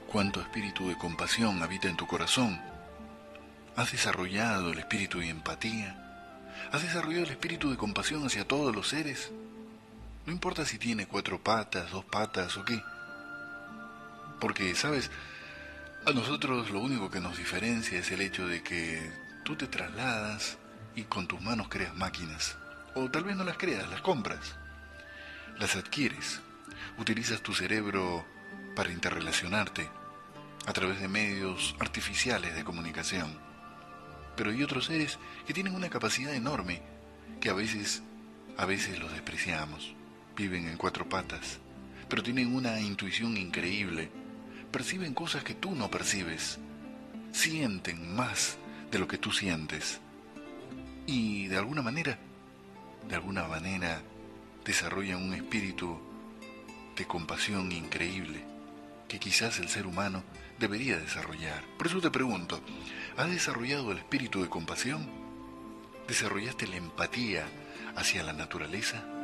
¿Cuánto espíritu de compasión habita en tu corazón? ¿Has desarrollado el espíritu de empatía? ¿Has desarrollado el espíritu de compasión hacia todos los seres? No importa si tiene 4 patas, 2 patas o qué. Porque, ¿sabes? A nosotros lo único que nos diferencia es el hecho de que tú te trasladas y con tus manos creas máquinas. O tal vez no las creas, las compras. Las adquieres. Utilizas tu cerebro para interrelacionarte a través de medios artificiales de comunicación. Pero hay otros seres que tienen una capacidad enorme que a veces los despreciamos. Viven en 4 patas, pero tienen una intuición increíble. Perciben cosas que tú no percibes. Sienten más de lo que tú sientes. Y de alguna manera, desarrollan un espíritu de compasión increíble que quizás el ser humano debería desarrollar. Por eso te pregunto, ¿has desarrollado el espíritu de compasión? ¿Desarrollaste la empatía hacia la naturaleza?